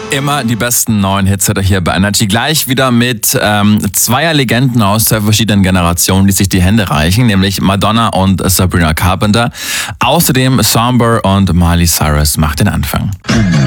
Immer die besten neuen Hits hat er hier bei Energy. Gleich wieder mit zweier Legenden aus zwei verschiedenen Generationen, die sich die Hände reichen, nämlich Madonna und Sabrina Carpenter. Außerdem Somber und Miley Cyrus macht den Anfang.